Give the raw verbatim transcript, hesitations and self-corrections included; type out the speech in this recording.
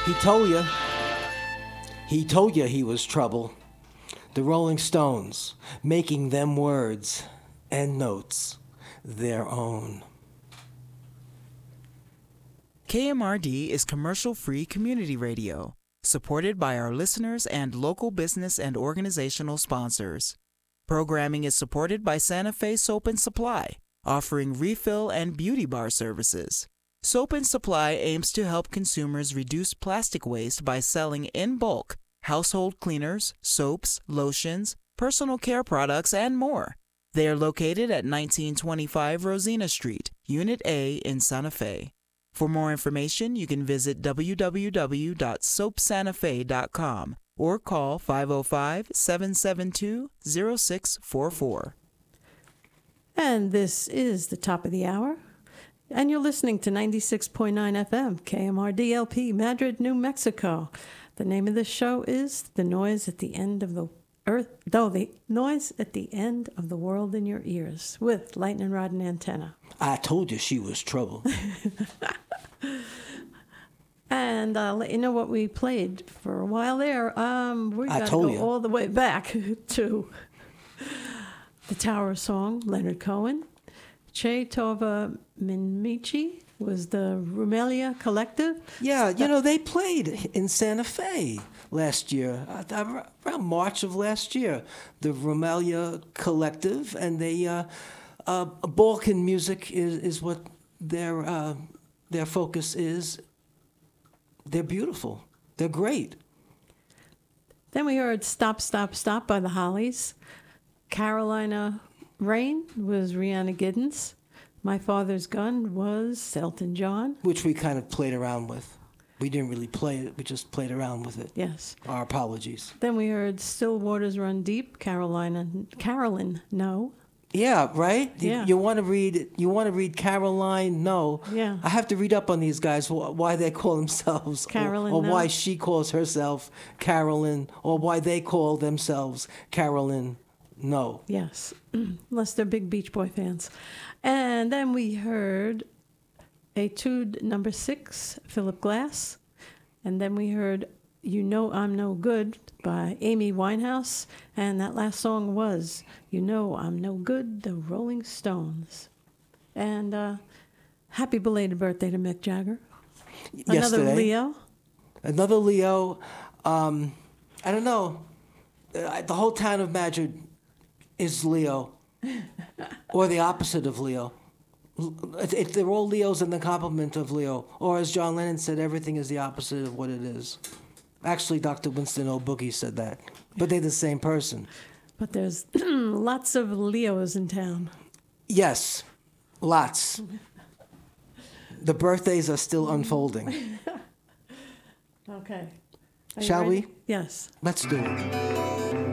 He told you. He told you he was trouble. The Rolling Stones, making them words and notes their own. K M R D is commercial-free community radio, supported by our listeners and local business and organizational sponsors. Programming is supported by Santa Fe Soap and Supply, offering refill and beauty bar services. Soap and Supply aims to help consumers reduce plastic waste by selling in bulk household cleaners, soaps, lotions, personal care products, and more. They are located at nineteen twenty-five Rosina Street, Unit A in Santa Fe. For more information, you can visit w w w dot soap santa fe dot com or call five oh five, seven seven two, oh six four four. And this is the top of the hour. And you're listening to ninety-six point nine F M, K M R D L P, Madrid, New Mexico. The name of this show is The Noise at the End of the Earth, though the Noise at the End of the World in Your Ears, with Lightning Rod and Antenna. I told you she was trouble. And I'll let you know what we played for a while there. Um, we I got to told go you. all the way back to the Tower Song, Leonard Cohen. Che Tova Minmici was the Rumelia Collective. Yeah, you know, they played in Santa Fe last year, uh, around March of last year, the Rumelia Collective, and they, uh, uh, Balkan music is, is what their, uh, their focus is. They're beautiful. They're great. Then we heard Stop, Stop, Stop by the Hollies. Carolina Rain was Rihanna Giddens. My Father's Gun was Elton John. Which we kind of played around with. We didn't really play it. We just played around with it. Yes. Our apologies. Then we heard Still Waters Run Deep, Carolina, Carolyn No. Yeah, right? Yeah. You, you want to read you want to read Caroline No. Yeah. I have to read up on these guys, wh- why they call themselves Carolyn or, or No. why she calls herself Carolyn, or why they call themselves Carolyn No. Yes, unless they're big Beach Boy fans. And then we heard Etude Number Six, Philip Glass. And then we heard You Know I'm No Good by Amy Winehouse. And that last song was You Know I'm No Good, the Rolling Stones. And uh, happy belated birthday to Mick Jagger. Another Yesterday. Leo. Another Leo. Um, I don't know. Uh, The whole town of Madrid is Leo. Or the opposite of Leo. It, it, they're all Leos in the complement of Leo. Or as John Lennon said, everything is the opposite of what it is. Actually, Doctor Winston O'Boogie said that. But they're the same person. But there's lots of Leos in town. Yes, lots. The birthdays are still unfolding. Okay. Are you Shall ready? we? Yes. Let's do it.